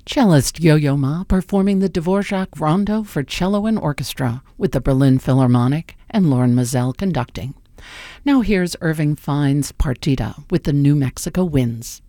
Cellist Yo-Yo Ma performing the Dvorak Rondo for cello and orchestra with the Berlin Philharmonic and Loren Maazel conducting. Now here's Irving Fine's Partita with the New Mexico Winds.